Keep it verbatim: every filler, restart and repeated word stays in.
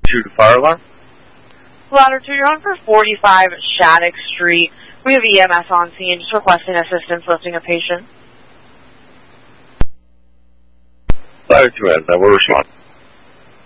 two to fire alarm. Ladder two, you're on for forty-five Shattuck Street. We have E M S on scene, just requesting assistance lifting a patient. Ladder two, I will respond.